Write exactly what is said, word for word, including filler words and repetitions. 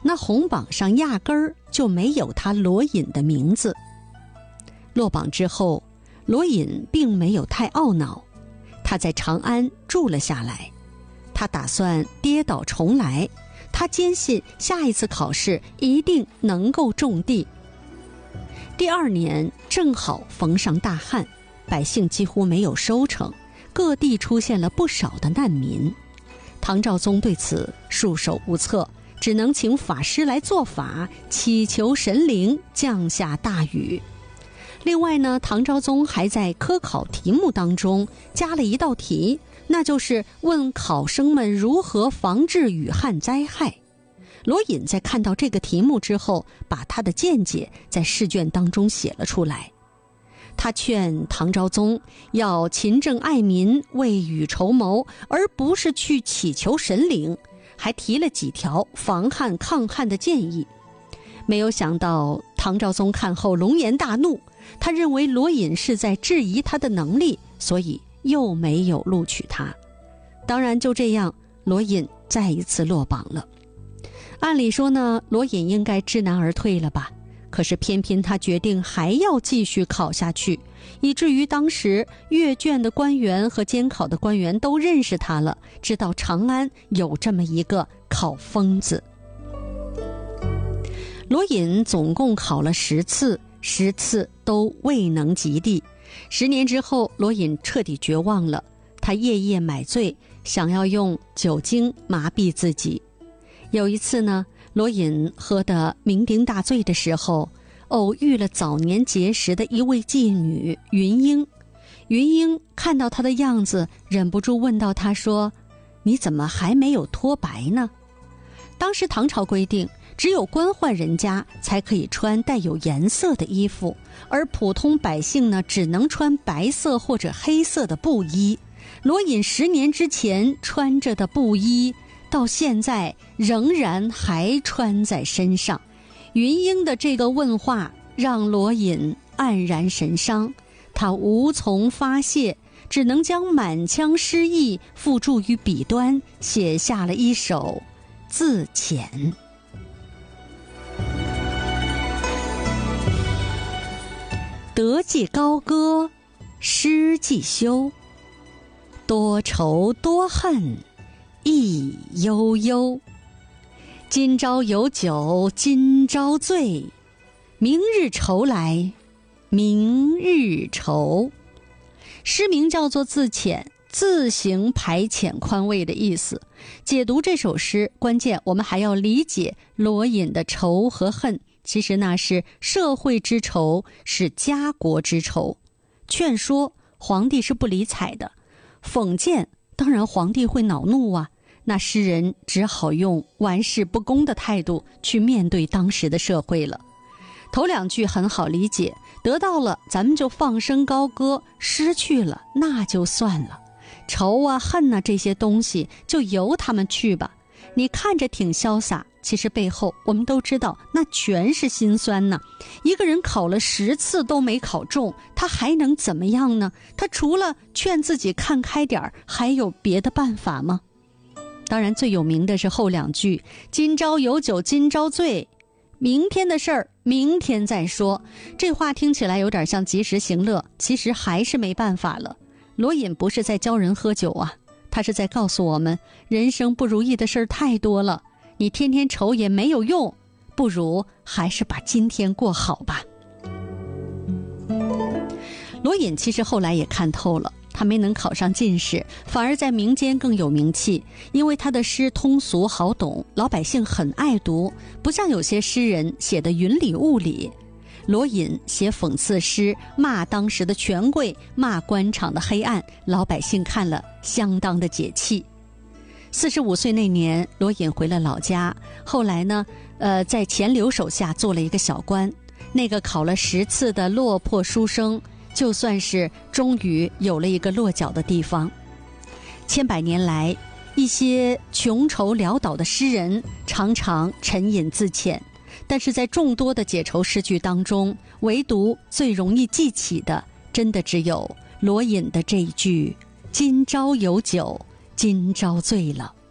那红榜上压根儿就没有他罗隐的名字。落榜之后，罗隐并没有太懊恼，他在长安住了下来。他打算跌倒重来，他坚信下一次考试一定能够中第。第二年正好逢上大旱，百姓几乎没有收成，各地出现了不少的难民。唐昭宗对此束手无策，只能请法师来做法，祈求神灵降下大雨。另外呢，唐昭宗还在科考题目当中加了一道题，那就是问考生们如何防治雨旱灾害。罗隐在看到这个题目之后，把他的见解在试卷当中写了出来。他劝唐昭宗要勤政爱民，为雨绸缪，而不是去祈求神灵，还提了几条防旱抗旱的建议。没有想到唐昭宗看后龙颜大怒，他认为罗隐是在质疑他的能力，所以又没有录取他。当然就这样，罗隐再一次落榜了。按理说呢，罗隐应该知难而退了吧，可是偏偏他决定还要继续考下去，以至于当时阅卷的官员和监考的官员都认识他了，知道长安有这么一个考疯子。罗隐总共考了十次，十次都未能及第。十年之后，罗隐彻底绝望了，他夜夜买醉，想要用酒精麻痹自己。有一次呢，罗隐喝得酩酊大醉的时候，偶遇了早年结识的一位妓女云英。云英看到他的样子，忍不住问到他说：“你怎么还没有脱白呢？”当时唐朝规定，只有官宦人家才可以穿带有颜色的衣服，而普通百姓呢，只能穿白色或者黑色的布衣。罗隐十年之前穿着的布衣，到现在仍然还穿在身上。云英的这个问话让罗隐黯然神伤，他无从发泄，只能将满腔诗意付诸于笔端，写下了一首自遣。得既高歌，失既休，多愁多恨意悠悠。今朝有酒今朝醉，明日愁来明日愁。诗名叫做自遣，自行排遣宽慰的意思。解读这首诗，关键我们还要理解罗隐的愁和恨，其实那是社会之愁，是家国之愁。劝说皇帝是不理睬的，讽谏当然皇帝会恼怒啊，那诗人只好用玩世不恭的态度去面对当时的社会了。头两句很好理解，得到了咱们就放声高歌，失去了那就算了。愁啊恨啊这些东西就由他们去吧，你看着挺潇洒，其实背后我们都知道那全是心酸呢。一个人考了十次都没考中，他还能怎么样呢？他除了劝自己看开点，还有别的办法吗？当然最有名的是后两句，今朝有酒今朝醉，明天的事儿明天再说。这话听起来有点像及时行乐，其实还是没办法了。罗隐不是在教人喝酒啊，他是在告诉我们，人生不如意的事儿太多了，你天天愁也没有用，不如还是把今天过好吧。罗隐其实后来也看透了，他没能考上进士，反而在民间更有名气，因为他的诗通俗好懂，老百姓很爱读，不像有些诗人写的云里雾里。罗隐写讽刺诗，骂当时的权贵，骂官场的黑暗，老百姓看了相当的解气。四十五岁那年，罗隐回了老家，后来呢，呃，在钱镠手下做了一个小官。那个考了十次的落魄书生，就算是终于有了一个落脚的地方。千百年来，一些穷愁潦倒的诗人常常沉饮自遣，但是在众多的解愁诗句当中，唯独最容易记起的，真的只有罗隐的这一句：今朝有酒今朝醉了。